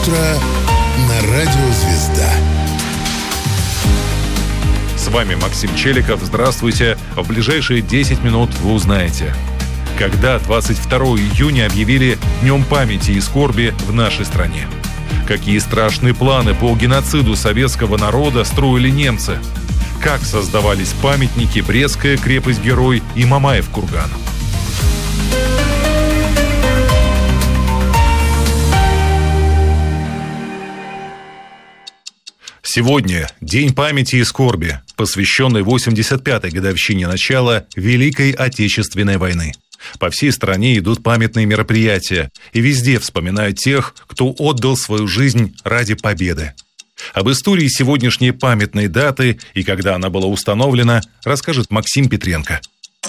утро на Радио Звезда. С вами Максим Челиков. Здравствуйте. В ближайшие 10 минут вы узнаете, когда 22 июня объявили Днем памяти и скорби в нашей стране. Какие страшные планы по геноциду советского народа строили немцы. Как создавались памятники Брестская крепость-герой и Мамаев курган. Сегодня День памяти и скорби, посвященный 85-й годовщине начала Великой Отечественной войны. По всей стране идут памятные мероприятия, и везде вспоминают тех, кто отдал свою жизнь ради победы. Об истории сегодняшней памятной даты и когда она была установлена, расскажет Максим Петренко.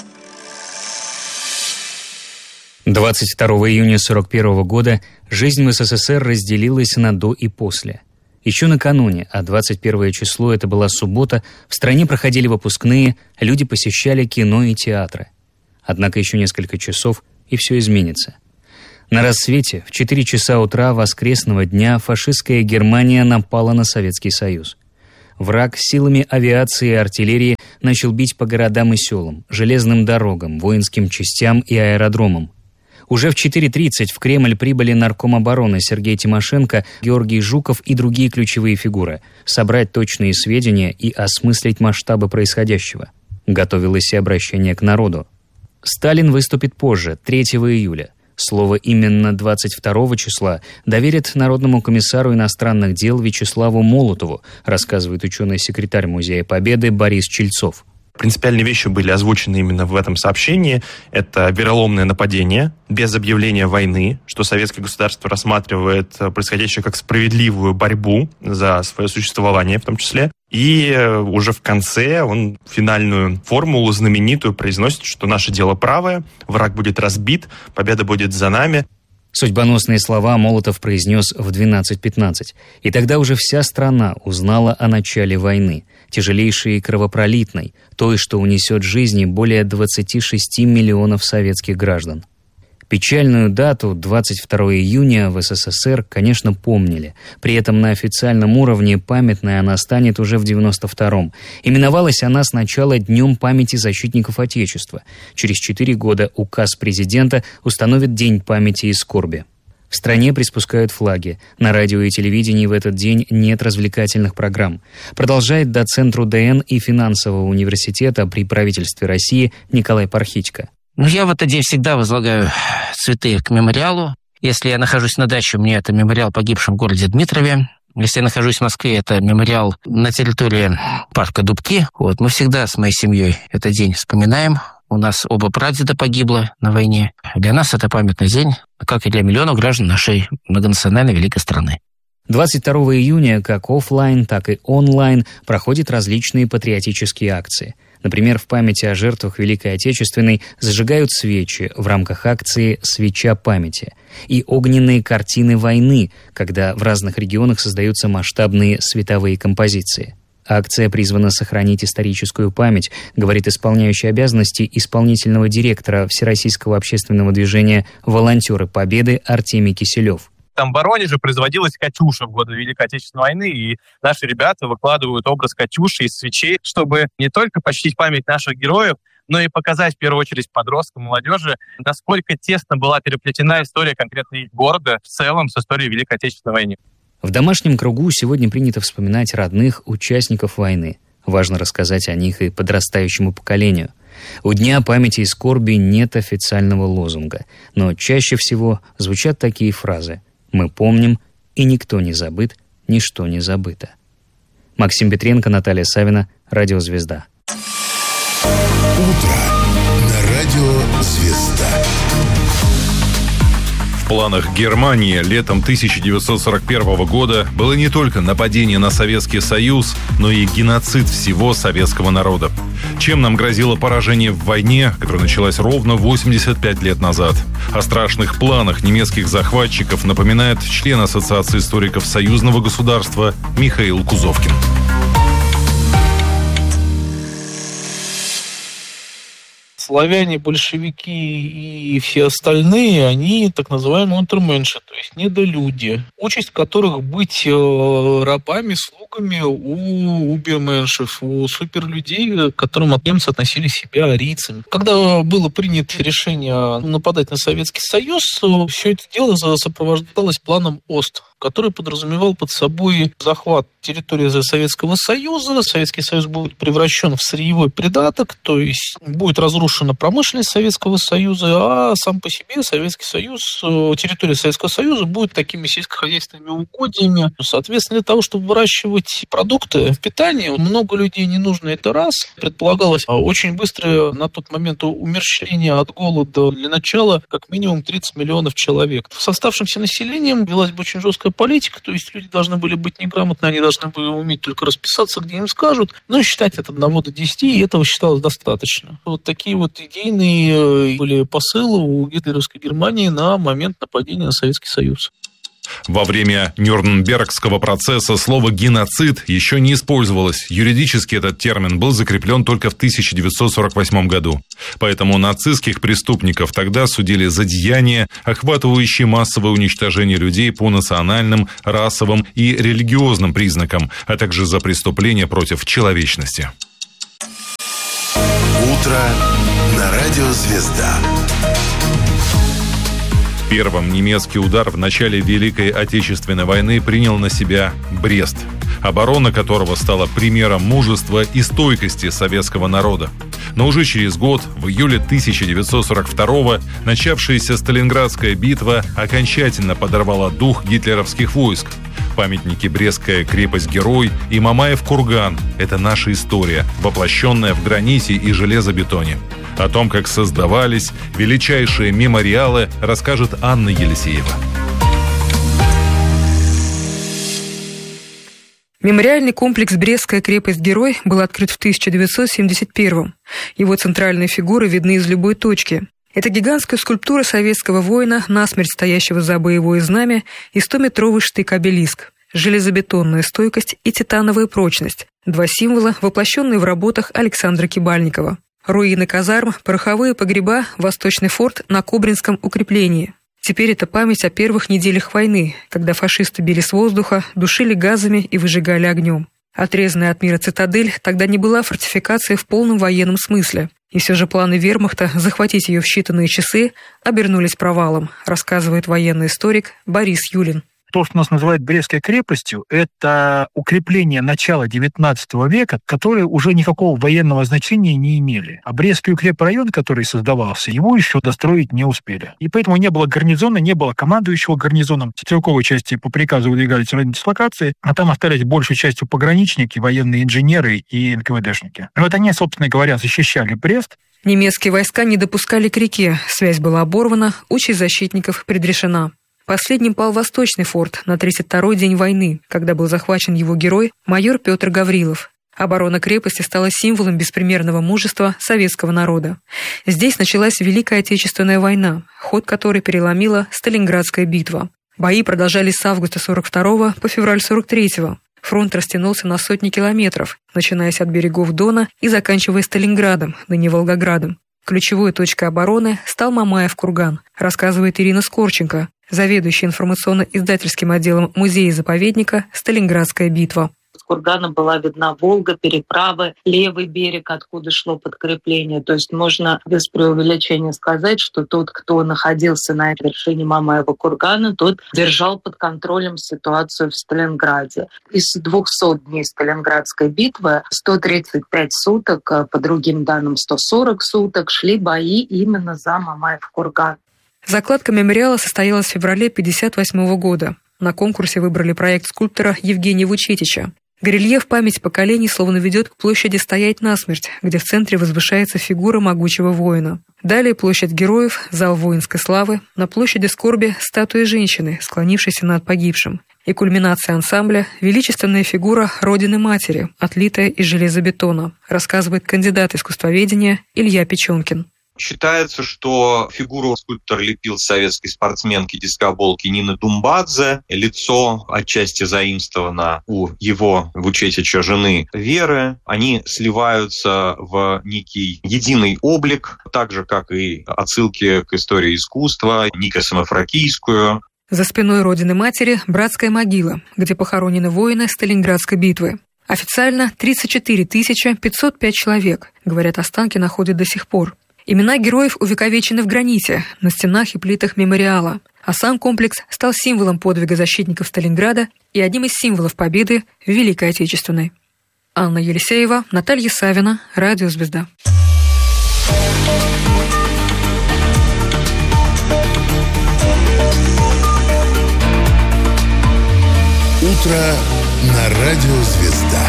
22 июня 1941 года жизнь в СССР разделилась на «до» и «после». Еще накануне, а 21 число, это была суббота, в стране проходили выпускные, люди посещали кино и театры. Однако еще несколько часов, и все изменится. На рассвете, в 4 часа утра воскресного дня, фашистская Германия напала на Советский Союз. Враг силами авиации и артиллерии начал бить по городам и селам, железным дорогам, воинским частям и аэродромам. Уже в 4:30 в Кремль прибыли нарком обороны Сергей Тимошенко, Георгий Жуков и другие ключевые фигуры, собрать точные сведения и осмыслить масштабы происходящего. Готовилось и обращение к народу. Сталин выступит позже, 3 июля. Слово именно 22 числа доверит Народному комиссару иностранных дел Вячеславу Молотову, рассказывает ученый-секретарь Музея Победы Борис Чельцов. Принципиальные вещи были озвучены именно в этом сообщении. Это вероломное нападение без объявления войны, что советское государство рассматривает происходящее как справедливую борьбу за свое существование в том числе. И уже в конце он финальную формулу знаменитую произносит, что наше дело правое, враг будет разбит, победа будет за нами. Судьбоносные слова Молотов произнес в 12:15. И тогда уже вся страна узнала о начале войны, тяжелейшей и кровопролитной, той, что унесет жизни более 26 миллионов советских граждан. Печальную дату, 22 июня, в СССР, конечно, помнили. При этом на официальном уровне памятной она станет уже в 92-м. Именовалась она сначала Днем памяти защитников Отечества. Через 4 года указ президента установит День памяти и скорби. В стране приспускают флаги. На радио и телевидении в этот день нет развлекательных программ. Продолжает доцент РУДН и финансового университета при правительстве России Николай Пархитько. Я в этот день всегда возлагаю цветы к мемориалу. Если я нахожусь на даче, у меня это мемориал погибшим в городе Дмитрове. Если я нахожусь в Москве, это мемориал на территории парка Дубки. Мы всегда с моей семьей этот день вспоминаем. У нас оба прадеда погибло на войне. Для нас это памятный день, как и для миллионов граждан нашей многонациональной великой страны. 22 июня как офлайн, так и онлайн проходят различные патриотические акции. Например, в памяти о жертвах Великой Отечественной зажигают свечи в рамках акции «Свеча памяти» и огненные картины войны, когда в разных регионах создаются масштабные световые композиции. Акция призвана сохранить историческую память, говорит исполняющий обязанности исполнительного директора Всероссийского общественного движения «Волонтеры Победы» Артемий Киселев. Там в Воронеже производилась «Катюша» в годы Великой Отечественной войны, и наши ребята выкладывают образ «Катюши» из свечей, чтобы не только почтить память наших героев, но и показать, в первую очередь, подросткам, молодежи, насколько тесно была переплетена история конкретно их города в целом с историей Великой Отечественной войны. В домашнем кругу сегодня принято вспоминать родных участников войны. Важно рассказать о них и подрастающему поколению. У Дня памяти и скорби нет официального лозунга, но чаще всего звучат такие фразы: «Мы помним, и никто не забыт, ничто не забыто». Максим Петренко, Наталья Савина, Радио Звезда. Утро на Радио Звезда. В планах Германии летом 1941 года было не только нападение на Советский Союз, но и геноцид всего советского народа. Чем нам грозило поражение в войне, которая началась ровно 85 лет назад? О страшных планах немецких захватчиков напоминает член Ассоциации историков союзного государства Михаил С славяне, большевики и все остальные, они так называемые унтерменши, то есть недолюди, участь которых быть рабами, слугами у уберменшев, у суперлюдей, к которым немцы относили себя арийцами. Когда было принято решение нападать на Советский Союз, все это дело сопровождалось планом ОСТ, который подразумевал под собой захват территории Советского Союза. Советский Союз будет превращен в сырьевой придаток, то есть будет разрушена промышленность Советского Союза, а сам по себе Советский Союз, территория Советского Союза будет такими сельскохозяйственными угодьями. Соответственно, для того, чтобы выращивать продукты питания, много людей не нужно, это раз. Предполагалось очень быстрое на тот момент умерщвление от голода для начала как минимум 30 миллионов человек. С оставшимся населением велась бы очень жесткая политика, то есть люди должны были быть неграмотны, они должны были уметь только расписаться, где им скажут, но считать от 1 до 10, и этого считалось достаточно. Вот такие вот идейные были посылы у гитлеровской Германии на момент нападения на Советский Союз. Во время Нюрнбергского процесса слово «геноцид» еще не использовалось. Юридически этот термин был закреплен только в 1948 году. Поэтому нацистских преступников тогда судили за деяния, охватывающие массовое уничтожение людей по национальным, расовым и религиозным признакам, а также за преступления против человечности. Утро на радио «Звезда». Первым немецкий удар в начале Великой Отечественной войны принял на себя Брест, оборона которого стала примером мужества и стойкости советского народа. Но уже через год, в июле 1942-го, начавшаяся Сталинградская битва окончательно подорвала дух гитлеровских войск. Памятники «Брестская крепость-герой» и «Мамаев курган» — это наша история, воплощенная в граните и железобетоне. О том, как создавались величайшие мемориалы, расскажет Анна Елисеева. Мемориальный комплекс «Брестская крепость-герой» был открыт в 1971-м. Его центральные фигуры видны из любой точки. Это гигантская скульптура советского воина, насмерть стоящего за боевое знамя, и 100-метровый штык-обелиск, железобетонная стойкость и титановая прочность – 2 символа, воплощенные в работах Александра Кибальникова. Руины казарм, пороховые погреба, Восточный форт на Кобринском укреплении. Теперь это память о первых неделях войны, когда фашисты били с воздуха, душили газами и выжигали огнем. Отрезанная от мира цитадель тогда не была фортификацией в полном военном смысле. И все же планы вермахта захватить ее в считанные часы обернулись провалом, рассказывает военный историк Борис Юлин. То, что нас называют Брестской крепостью, это укрепление начала XIX века, которые уже никакого военного значения не имели. А Брестский укрепрайон, который создавался, его еще достроить не успели. И поэтому не было гарнизона, не было командующего гарнизоном. Стрелковой части по приказу выдвигались в районе дислокации, а там остались большей частью пограничники, военные инженеры и НКВДшники. И вот они, собственно говоря, защищали Брест. Немецкие войска не допускали к реке, связь была оборвана, участь защитников предрешена. Последним пал Восточный форт на 32-й день войны, когда был захвачен его герой, майор Петр Гаврилов. Оборона крепости стала символом беспримерного мужества советского народа. Здесь началась Великая Отечественная война, ход которой переломила Сталинградская битва. Бои продолжались с августа 42 по февраль 43-го. Фронт растянулся на сотни километров, начинаясь от берегов Дона и заканчивая Сталинградом, ныне Волгоградом. Ключевой точкой обороны стал Мамаев курган, рассказывает Ирина Скорченко, заведующая информационно-издательским отделом музея-заповедника «Сталинградская битва». С кургана была видна Волга, переправы, левый берег, откуда шло подкрепление. То есть можно без преувеличения сказать, что тот, кто находился на вершине Мамаева кургана, тот держал под контролем ситуацию в Сталинграде. Из 200 дней Сталинградской битвы 135 суток, по другим данным 140 суток, шли бои именно за Мамаев курган. Закладка мемориала состоялась в феврале 1958 года. На конкурсе выбрали проект скульптора Евгения Вучетича. Горельеф «Память поколений» словно ведет к площади «Стоять насмерть», где в центре возвышается фигура могучего воина. Далее площадь Героев, зал воинской славы, на площади скорби статуя женщины, склонившейся над погибшим. И кульминация ансамбля – величественная фигура Родины-Матери, отлитая из железобетона, рассказывает кандидат искусствоведения Илья Печенкин. Считается, что фигуру скульптор лепил советской спортсменки дискоболки Нины Думбадзе. Лицо отчасти заимствовано у его Вучетича жены Веры. Они сливаются в некий единый облик, так же, как и отсылки к истории искусства, Ника Самофракийскую. За спиной родины матери братская могила, где похоронены воины Сталинградской битвы. Официально 34 505 человек, говорят, останки находят до сих пор. Имена героев увековечены в граните, на стенах и плитах мемориала, а сам комплекс стал символом подвига защитников Сталинграда и одним из символов победы в Великой Отечественной. Анна Елисеева, Наталья Савина, Радио «Звезда». Утро на Радио «Звезда».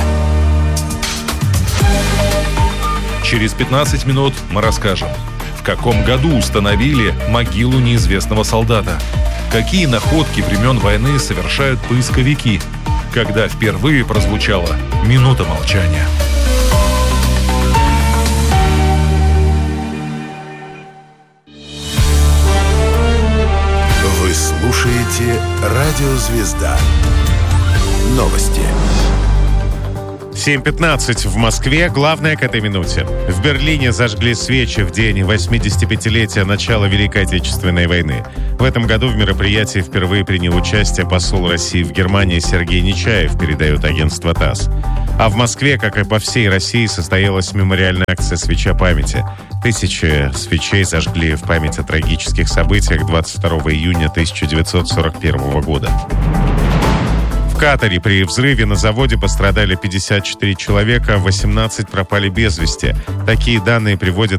Через 15 минут мы расскажем, в каком году установили могилу неизвестного солдата, какие находки времен войны совершают поисковики, когда впервые прозвучала минута молчания. Вы слушаете Радио «Звезда». Новости. 7:15 в Москве. Главное к этой минуте. В Берлине зажгли свечи в день 85-летия начала Великой Отечественной войны. В этом году в мероприятии впервые принял участие посол России в Германии Сергей Нечаев, передает агентство ТАСС. А в Москве, как и по всей России, состоялась мемориальная акция «Свеча памяти». Тысячи свечей зажгли в память о трагических событиях 22 июня 1941 года. В Катаре при взрыве на заводе пострадали 54 человека, 18 пропали без вести. Такие данные приводят